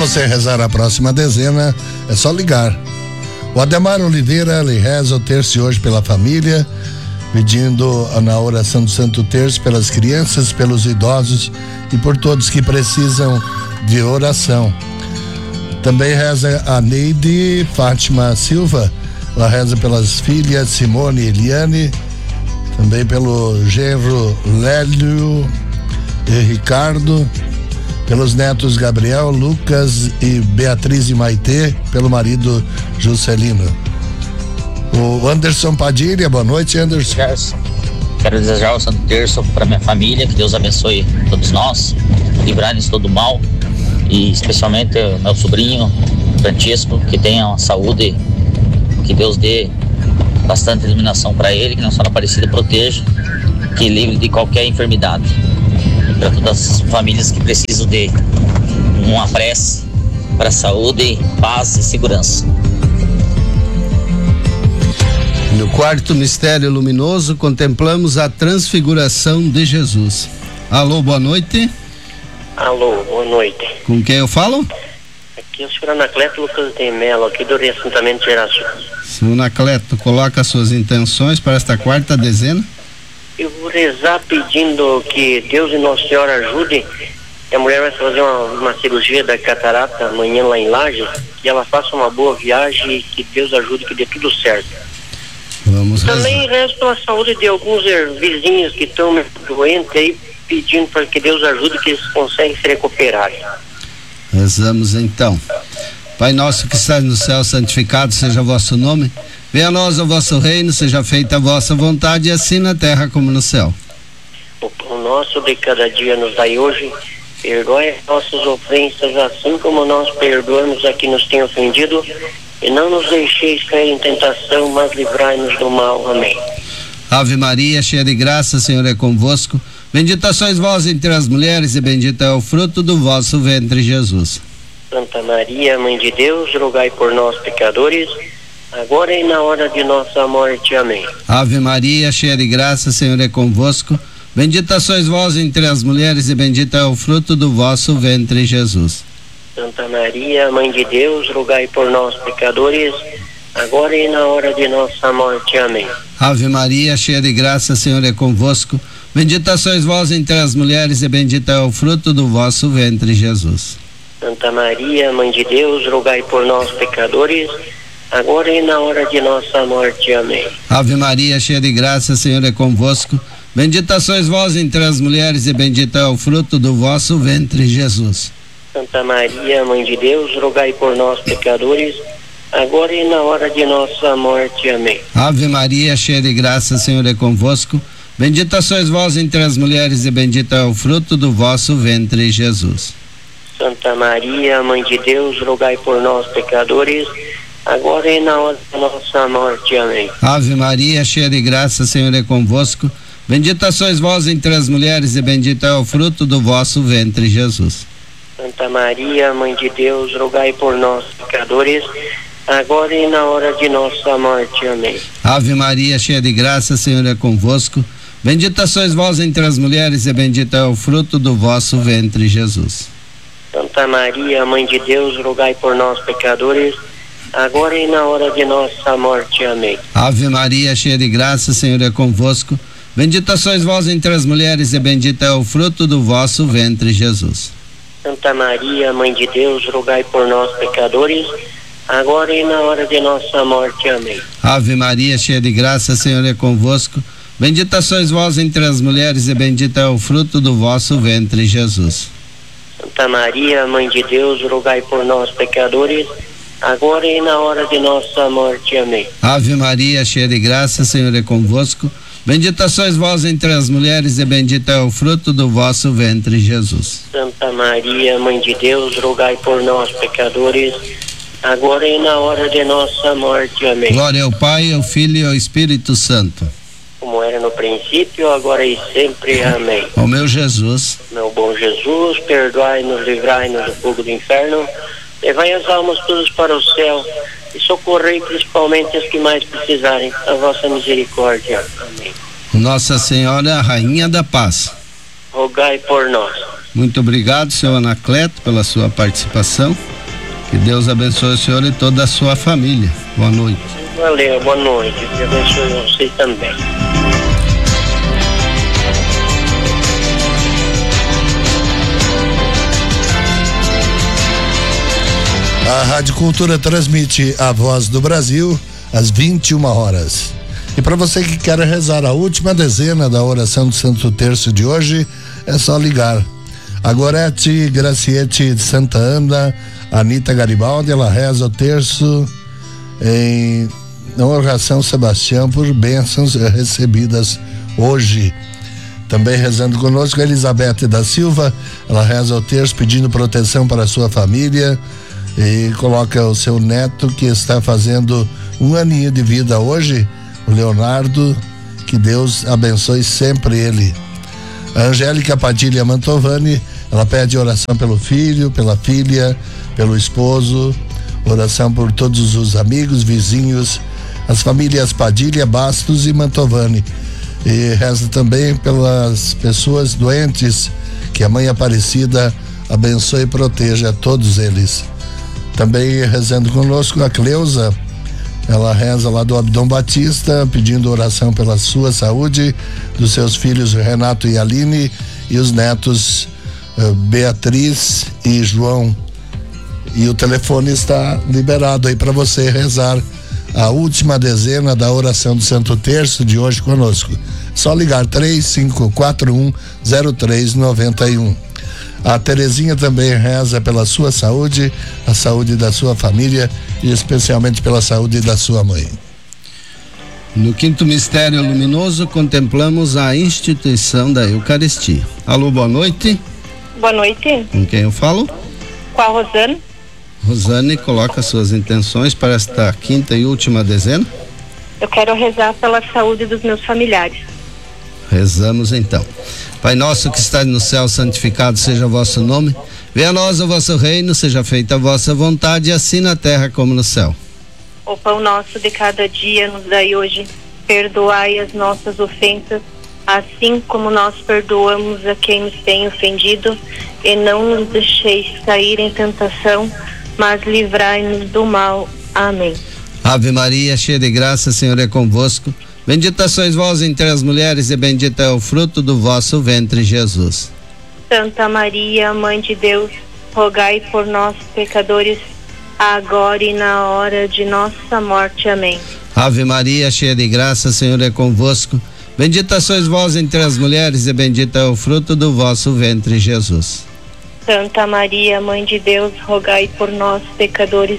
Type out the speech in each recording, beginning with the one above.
você rezar a próxima dezena, é só ligar. O Ademar Oliveira, ele reza o terço hoje pela família, pedindo na oração do Santo Terço pelas crianças, pelos idosos e por todos que precisam de oração. Também reza a Neide Fátima Silva, ela reza pelas filhas Simone e Eliane, também pelo genro Lélio e Ricardo, pelos netos Gabriel, Lucas e Beatriz e Maitê, pelo marido Juscelino. O Anderson Padilha, boa noite, Anderson. Quero desejar o Santo Terço para minha família, que Deus abençoe todos nós, livrar-nos de todo mal, e especialmente o meu sobrinho Francisco, que tenha uma saúde, que Deus dê bastante iluminação para ele, que Nossa Senhora Aparecida proteja, que livre de qualquer enfermidade. E para todas as famílias que precisam de uma prece para saúde, paz e segurança. No quarto mistério luminoso, contemplamos a transfiguração de Jesus. Alô, boa noite. Alô, boa noite. Com quem eu falo? Aqui é o senhor Anacleto Lucas de Melo, aqui do Reassentamento Geração. Senhor Anacleto, coloca suas intenções para esta quarta dezena. Eu vou rezar pedindo que Deus e Nossa Senhora ajude. A mulher vai fazer uma cirurgia da catarata amanhã lá em Lages, que ela faça uma boa viagem e que Deus ajude, que dê tudo certo. Vamos rezar. Também rezo pela saúde de alguns vizinhos que estão doentes aí, pedindo para que Deus ajude, que eles conseguem se recuperarem. Rezamos então. Pai nosso que estás no céu, santificado seja o vosso nome. Venha a nós o vosso reino, seja feita a vossa vontade, assim na terra como no céu. O pão nosso de cada dia nos dai hoje. Perdoai as nossas ofensas, assim como nós perdoamos a quem nos tem ofendido. E não nos deixeis cair em tentação, mas livrai-nos do mal. Amém. Ave Maria, cheia de graça, o Senhor é convosco. Bendita sois vós entre as mulheres, e bendito é o fruto do vosso ventre, Jesus. Santa Maria, Mãe de Deus, rogai por nós, pecadores, agora e na hora de nossa morte. Amém. Ave Maria, cheia de graça, o Senhor é convosco. Bendita sois vós entre as mulheres, e bendito é o fruto do vosso ventre, Jesus. Santa Maria, Mãe de Deus, rogai por nós, pecadores, agora e na hora de nossa morte. Amém. Ave Maria, cheia de graça, o Senhor é convosco. Bendita sois vós entre as mulheres, e bendito é o fruto do vosso ventre, Jesus. Santa Maria, Mãe de Deus, rogai por nós, pecadores, agora e na hora de nossa morte. Amém. Ave Maria, cheia de graça, o Senhor é convosco. Bendita sois vós entre as mulheres, e bendito é o fruto do vosso ventre, Jesus. Santa Maria, Mãe de Deus, rogai por nós, pecadores, agora e na hora de nossa morte. Amém. Ave Maria, cheia de graça, o Senhor é convosco. Bendita sois vós entre as mulheres, e bendito é o fruto do vosso ventre, Jesus. Santa Maria, Mãe de Deus, rogai por nós, pecadores, agora e na hora de nossa morte. Amém. Ave Maria, cheia de graça, o Senhor é convosco. Bendita sois vós entre as mulheres, e bendito é o fruto do vosso ventre, Jesus. Santa Maria, Mãe de Deus, rogai por nós, pecadores, agora e na hora de nossa morte. Amém. Ave Maria, cheia de graça, o Senhor é convosco. Bendita sois vós entre as mulheres, e bendito é o fruto do vosso ventre, Jesus. Santa Maria, Mãe de Deus, rogai por nós, pecadores, agora e na hora de nossa morte. Amém. Ave Maria, cheia de graça, o Senhor é convosco. Bendita sois vós entre as mulheres, e bendito é o fruto do vosso ventre, Jesus. Santa Maria, Mãe de Deus, rogai por nós, pecadores, agora e na hora de nossa morte. Amém. Ave Maria, cheia de graça, o Senhor é convosco. Bendita sois vós entre as mulheres, e bendito é o fruto do vosso ventre, Jesus. Santa Maria, Mãe de Deus, rogai por nós, pecadores, agora e na hora de nossa morte. Amém. Ave Maria, cheia de graça, o Senhor é convosco. Bendita sois vós entre as mulheres, e bendito é o fruto do vosso ventre, Jesus. Santa Maria, Mãe de Deus, rogai por nós, pecadores, agora e na hora de nossa morte. Amém. Glória ao Pai, ao Filho e ao Espírito Santo. Como era no princípio, agora e sempre. Amém. Ó meu Jesus, meu bom Jesus, perdoai-nos, livrai-nos do fogo do inferno, levai as almas todas para o céu e socorrei principalmente as que mais precisarem da vossa misericórdia. Amém. Nossa Senhora, Rainha da Paz, rogai por nós. Muito obrigado, seu Anacleto, pela sua participação. Que Deus abençoe o senhor e toda a sua família. Boa noite. Valeu, boa noite. Que abençoe vocês também. A Rádio Cultura transmite a Voz do Brasil às 21 horas. E para você que quer rezar a última dezena da oração do Santo Terço de hoje, é só ligar. A Gorete Graciete de Santa Ana, Anita Garibaldi, ela reza o terço na oração Sebastião por bênçãos recebidas hoje. Também rezando conosco, Elizabeth da Silva, ela reza o terço pedindo proteção para a sua família e coloca o seu neto que está fazendo 1 aninho de vida hoje, o Leonardo, que Deus abençoe sempre ele. A Angélica Padilha Mantovani, ela pede oração pelo filho, pela filha, pelo esposo, oração por todos os amigos, vizinhos, as famílias Padilha, Bastos e Mantovani. E reza também pelas pessoas doentes, que a Mãe Aparecida abençoe e proteja todos eles. Também rezando conosco a Cleusa, ela reza lá do Abdom Batista, pedindo oração pela sua saúde, dos seus filhos Renato e Aline e os netos Beatriz e João. E o telefone está liberado aí para você rezar a última dezena da oração do Santo Terço de hoje conosco. Só ligar 3541-0391. A Terezinha também reza pela sua saúde, a saúde da sua família e especialmente pela saúde da sua mãe. No quinto mistério luminoso, contemplamos a instituição da Eucaristia. Alô, boa noite. Boa noite. Com quem eu falo? Com a Rosane. Rosane, coloca suas intenções para esta quinta e última dezena. Eu quero rezar pela saúde dos meus familiares. Rezamos então. Pai nosso que está no céu, santificado seja o vosso nome. Venha a nós o vosso reino, seja feita a vossa vontade, assim na terra como no céu. O pão nosso de cada dia nos dai hoje. Perdoai as nossas ofensas, assim como nós perdoamos a quem nos tem ofendido. E não nos deixeis cair em tentação, mas livrai-nos do mal. Amém. Ave Maria, cheia de graça, o Senhor é convosco. Bendita sois vós entre as mulheres e bendito é o fruto do vosso ventre, Jesus. Santa Maria, Mãe de Deus, rogai por nós, pecadores, agora e na hora de nossa morte. Amém. Ave Maria, cheia de graça, o Senhor é convosco. Bendita sois vós entre as mulheres e bendito é o fruto do vosso ventre, Jesus. Santa Maria, Mãe de Deus, rogai por nós, pecadores,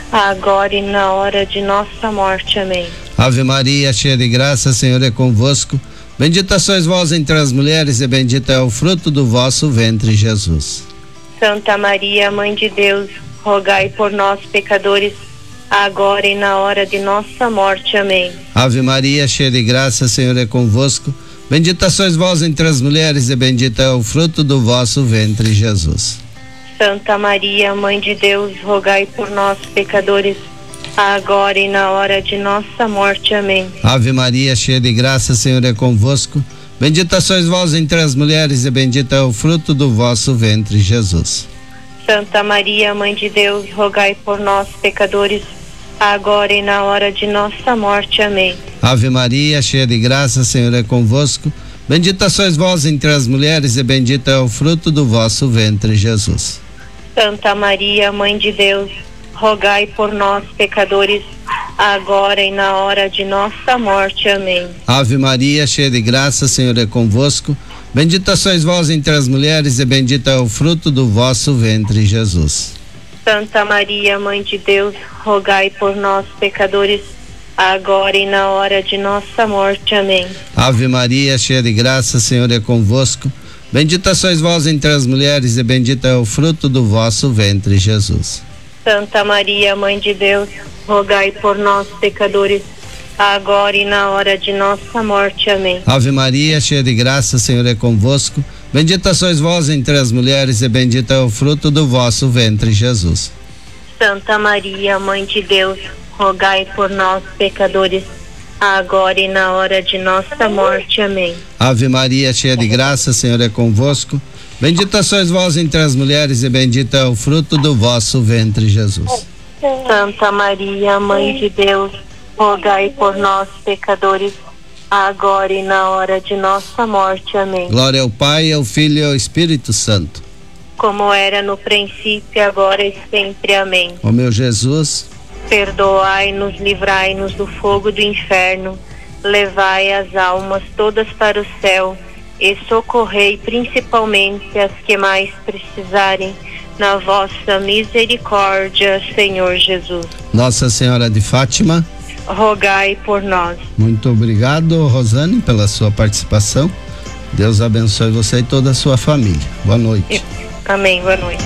agora e na hora de nossa morte. Amém. Ave Maria, cheia de graça, o Senhor é convosco. Bendita sois vós entre as mulheres e bendito é o fruto do vosso ventre, Jesus. Santa Maria, Mãe de Deus, rogai por nós, pecadores, agora e na hora de nossa morte. Amém. Ave Maria, cheia de graça, o Senhor é convosco. Bendita sois vós entre as mulheres e bendito é o fruto do vosso ventre, Jesus. Santa Maria, Mãe de Deus, rogai por nós, pecadores, agora e na hora de nossa morte. Amém. Ave Maria, cheia de graça, o Senhor é convosco. Bendita sois vós entre as mulheres e bendito é o fruto do vosso ventre, Jesus. Santa Maria, Mãe de Deus, rogai por nós, pecadores, agora e na hora de nossa morte. Amém. Ave Maria, cheia de graça, o Senhor é convosco. Bendita sois vós entre as mulheres e bendito é o fruto do vosso ventre, Jesus. Santa Maria, Mãe de Deus, rogai por nós, pecadores, agora e na hora de nossa morte. Amém. Ave Maria, cheia de graça, o Senhor é convosco. Bendita sois vós entre as mulheres e bendito é o fruto do vosso ventre, Jesus. Santa Maria, Mãe de Deus, rogai por nós, pecadores, agora e na hora de nossa morte. Amém. Ave Maria, cheia de graça, o Senhor é convosco. Bendita sois vós entre as mulheres e bendito é o fruto do vosso ventre, Jesus. Santa Maria, Mãe de Deus, rogai por nós, pecadores, agora e na hora de nossa morte. Amém. Ave Maria, cheia de graça, o Senhor é convosco. Bendita sois vós entre as mulheres e bendito é o fruto do vosso ventre, Jesus. Santa Maria, Mãe de Deus, rogai por nós, pecadores, agora e na hora de nossa morte. Amém. Ave Maria, cheia de graça, o Senhor é convosco. Bendita sois vós entre as mulheres e bendito é o fruto do vosso ventre, Jesus. Santa Maria, Mãe de Deus, rogai por nós, pecadores, agora e na hora de nossa morte. Amém. Glória ao Pai, ao Filho e ao Espírito Santo. Como era no princípio, agora e sempre. Amém. Ó meu Jesus, perdoai-nos, livrai-nos do fogo do inferno, levai as almas todas para o céu e socorrei principalmente as que mais precisarem na vossa misericórdia, Senhor Jesus. Nossa Senhora de Fátima, rogai por nós. Muito obrigado, Rosane, pela sua participação. Deus abençoe você e toda a sua família. Boa noite. Amém, boa noite.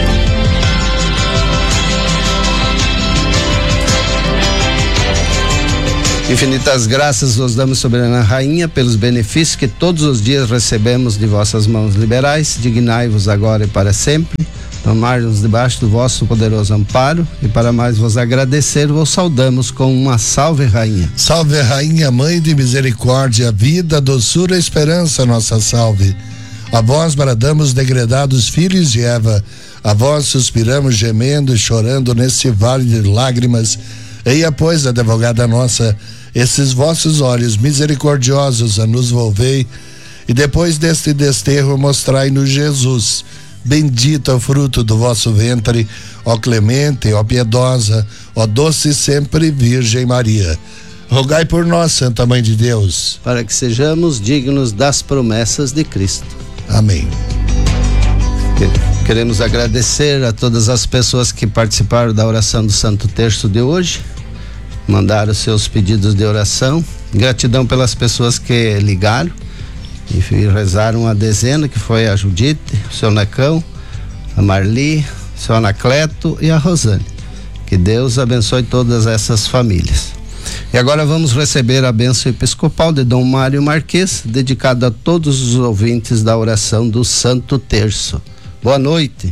Infinitas graças vos damos, soberana rainha, pelos benefícios que todos os dias recebemos de vossas mãos liberais. Dignai-vos agora e para sempre tomar-nos debaixo do vosso poderoso amparo, e para mais vos agradecer, vos saudamos com uma salve rainha. Salve rainha, mãe de misericórdia, vida, doçura, esperança, nossa salve. A vós bradamos, degredados filhos de Eva, a vós suspiramos gemendo e chorando nesse vale de lágrimas. Eia, pois, advogada nossa, esses vossos olhos misericordiosos a nos volvei, e depois deste desterro mostrai-nos Jesus. Bendito é o fruto do vosso ventre, ó clemente, ó piedosa, ó doce sempre Virgem Maria. Rogai por nós, Santa Mãe de Deus, para que sejamos dignos das promessas de Cristo. Amém. Queremos agradecer a todas as pessoas que participaram da oração do Santo Terço de hoje, mandaram seus pedidos de oração. Gratidão pelas pessoas que ligaram e rezaram a dezena, que foi a Judite, o seu Necão, a Marli, o seu Anacleto e a Rosane. Que Deus abençoe todas essas famílias. E agora vamos receber a bênção episcopal de Dom Mário Marques, dedicada a todos os ouvintes da oração do Santo Terço. Boa noite.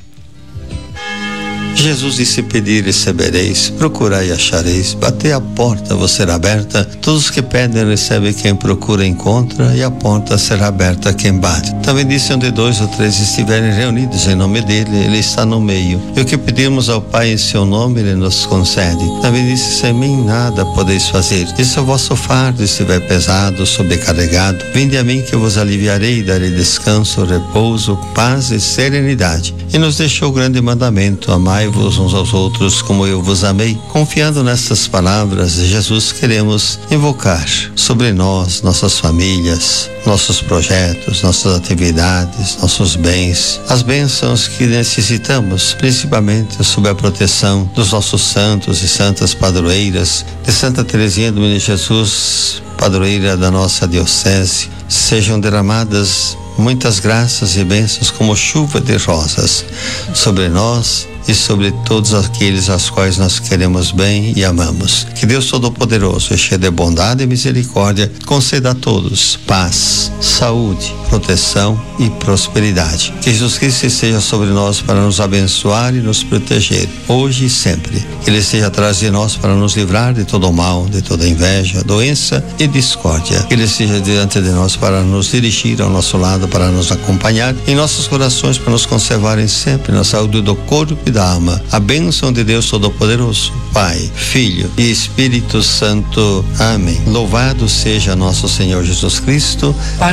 Jesus disse: pedi e recebereis, procurai e achareis, batei a porta, vos será aberta. Todos os que pedem recebem, quem procura encontra, e a porta será aberta a quem bate. Também disse: onde 2 ou 3 estiverem reunidos em nome dele, ele está no meio. E o que pedimos ao Pai em seu nome, ele nos concede. Também disse: sem mim nada podeis fazer. E se o vosso fardo estiver pesado, sobrecarregado, vinde a mim que eu vos aliviarei, darei descanso, repouso, paz e serenidade. E nos deixou o grande mandamento: amai-vos uns aos outros como eu vos amei. Confiando nestas palavras de Jesus, queremos invocar sobre nós, nossas famílias, nossos projetos, nossas atividades, nossos bens, as bênçãos que necessitamos, principalmente sob a proteção dos nossos santos e santas padroeiras, de Santa Teresinha do Menino Jesus, padroeira da nossa diocese. Sejam derramadas muitas graças e bênçãos como chuva de rosas sobre nós e sobre todos aqueles aos quais nós queremos bem e amamos. Que Deus Todo-Poderoso, cheio de bondade e misericórdia, conceda a todos paz, saúde, proteção e prosperidade. Que Jesus Cristo esteja sobre nós para nos abençoar e nos proteger, hoje e sempre. Que Ele esteja atrás de nós para nos livrar de todo o mal, de toda inveja, doença e discórdia. Que Ele esteja diante de nós para nos dirigir ao nosso lado, para nos acompanhar em nossos corações, para nos conservarem sempre na saúde do corpo e da alma. A bênção de Deus Todo-Poderoso, Pai, Filho e Espírito Santo. Amém. Louvado seja nosso Senhor Jesus Cristo, para